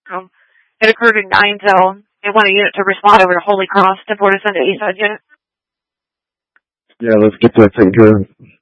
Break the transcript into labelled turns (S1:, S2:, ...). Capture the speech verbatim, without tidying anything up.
S1: Um, it occurred in nine zone. They want a unit to respond over to Holy Cross to board us into Eastside unit.
S2: Yeah, let's get that taken care of.